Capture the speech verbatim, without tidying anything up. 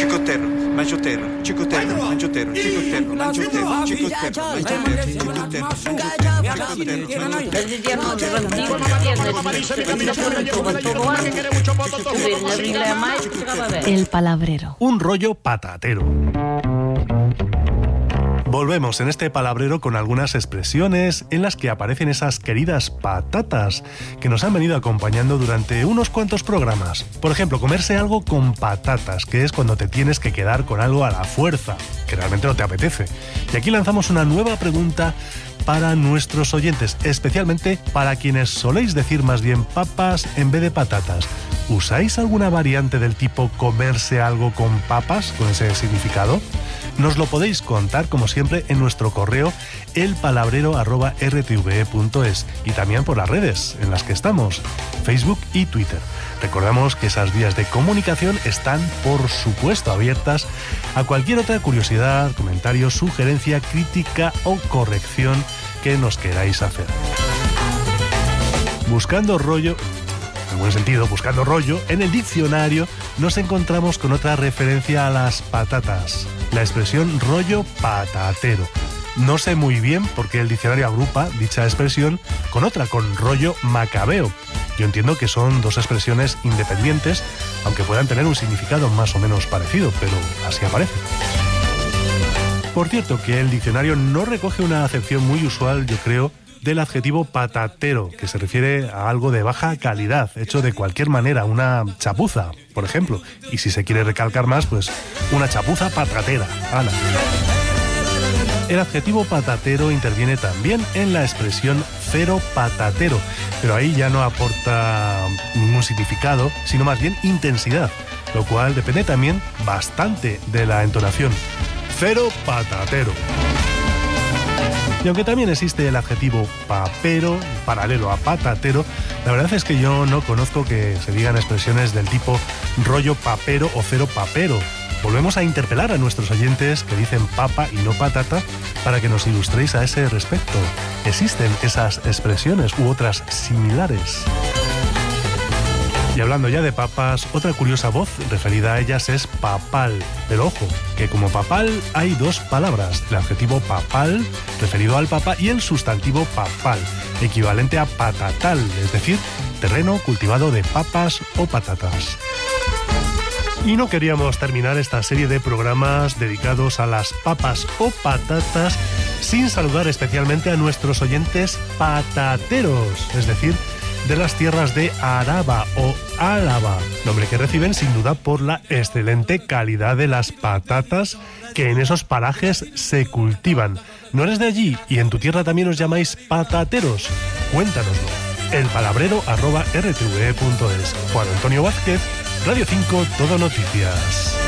Chicotero, mangiotero, chicotero, mangiotero, chicotero, mangiotero, chicotero, mangiotero, chicotero. El palabrero. Un rollo patatero. Volvemos en este palabrero con algunas expresiones en las que aparecen esas queridas patatas que nos han venido acompañando durante unos cuantos programas. Por ejemplo, comerse algo con patatas, que es cuando te tienes que quedar con algo a la fuerza, que realmente no te apetece. Y aquí lanzamos una nueva pregunta para nuestros oyentes, especialmente para quienes soléis decir más bien papas en vez de patatas. ¿Usáis alguna variante del tipo comerse algo con papas, con ese significado? Nos lo podéis contar, como siempre, en nuestro correo elpalabrero arroba r t v e punto es y también por las redes en las que estamos, Facebook y Twitter. Recordamos que esas vías de comunicación están, por supuesto, abiertas a cualquier otra curiosidad, comentario, sugerencia, crítica o corrección que nos queráis hacer. Buscando rollo... en buen sentido, buscando rollo, en el diccionario nos encontramos con otra referencia a las patatas, la expresión rollo patatero. No sé muy bien por qué el diccionario agrupa dicha expresión con otra, con rollo macabeo. Yo entiendo que son dos expresiones independientes, aunque puedan tener un significado más o menos parecido, pero así aparece. Por cierto, que el diccionario no recoge una acepción muy usual, yo creo, del adjetivo patatero, que se refiere a algo de baja calidad, hecho de cualquier manera, una chapuza, por ejemplo. Y si se quiere recalcar más, pues una chapuza patatera. ¡Hala! El adjetivo patatero interviene también en la expresión cero patatero, pero ahí ya no aporta ningún significado, sino más bien intensidad, lo cual depende también bastante de la entonación. Cero patatero. Y aunque también existe el adjetivo papero, paralelo a patatero, la verdad es que yo no conozco que se digan expresiones del tipo rollo papero o cero papero. Volvemos a interpelar a nuestros oyentes que dicen papa y no patata para que nos ilustréis a ese respecto. ¿Existen esas expresiones u otras similares? Y hablando ya de papas, otra curiosa voz referida a ellas es papal. Pero ojo, que como papal hay dos palabras, el adjetivo papal, referido al papa, y el sustantivo papal, equivalente a patatal, es decir, terreno cultivado de papas o patatas. Y no queríamos terminar esta serie de programas dedicados a las papas o patatas sin saludar especialmente a nuestros oyentes patateros, es decir, de las tierras de Araba o Álava, nombre que reciben sin duda por la excelente calidad de las patatas que en esos parajes se cultivan. ¿No eres de allí y en tu tierra también os llamáis patateros? Cuéntanoslo. elpalabrero arroba r t v e punto es. Juan Antonio Vázquez, Radio cinco, Todo Noticias.